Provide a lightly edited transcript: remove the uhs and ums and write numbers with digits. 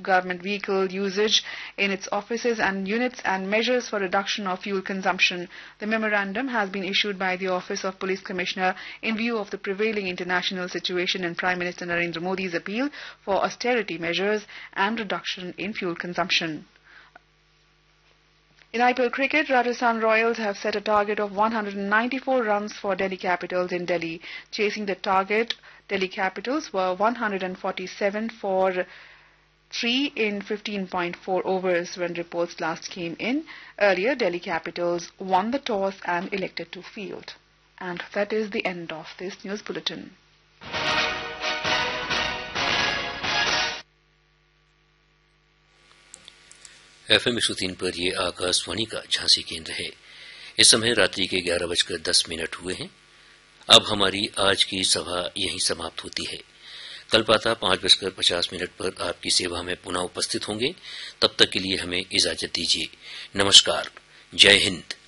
government vehicle usage in its offices and units and measures for reduction of fuel consumption. The memorandum has been issued by the Office of Police Commissioner in view of the prevailing international situation and Prime Minister Narendra Modi's appeal for austerity measures and reduction in fuel consumption. In IPL cricket, Rajasthan Royals have set a target of 194 runs for Delhi Capitals in Delhi. Chasing the target, Delhi Capitals were 147 for 3 in 15.4 overs when reports last came in. Earlier, Delhi Capitals won the toss and elected to field. And that is the end of this news bulletin. FM 103 पर ये आकाशवाणी का झांसी केंद्र है। इस समय रात्रि के 11:10 हुए हैं। अब हमारी आज की सभा यहीं समाप्त होती है। कल प्रातः 5:50 पर आपकी सेवा में पुनः उपस्थित होंगे। तब तक के लिए हमें इजाजत दीजिए। नमस्कार। जय हिंद।